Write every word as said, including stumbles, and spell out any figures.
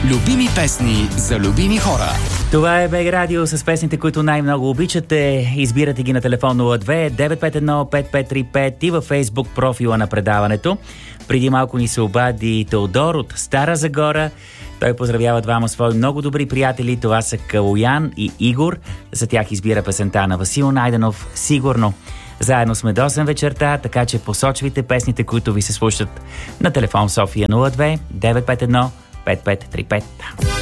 Любими песни за любими хора. Това е БГ Радио с песните, които най-много обичате. Избирате ги на телефон нула две девет пет едно пет пет три пет и във Фейсбук профила на предаването. Преди малко ни се обади Теодор от Стара Загора. Той поздравява двама свои много добри приятели. Това са Калоян и Игор. За тях избира песента на Васил Найденов «Сигурно». Заедно сме до осем вечерта, така че посочвайте песните, които ви се слушат на телефон София нула две девет пет едно пет пет три пет.